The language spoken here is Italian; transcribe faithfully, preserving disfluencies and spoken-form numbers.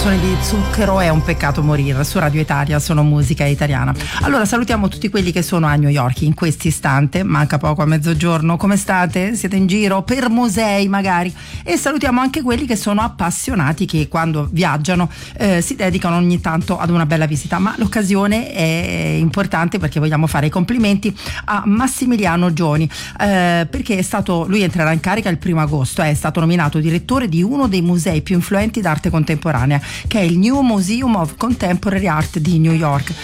canzone di Zucchero, È un peccato morire, su Radio Italia, sono musica italiana. Allora salutiamo tutti quelli che sono a New York in questo istante, manca poco a mezzogiorno. Come state? Siete in giro per musei magari? E salutiamo anche quelli che sono appassionati, che quando viaggiano eh, si dedicano ogni tanto ad una bella visita. Ma l'occasione è importante perché vogliamo fare i complimenti a Massimiliano Gioni, eh, perché è stato, lui entrerà in carica il primo agosto, è stato nominato direttore di uno dei musei più influenti d'arte contemporanea, che è il New Museum of Contemporary Art di New York.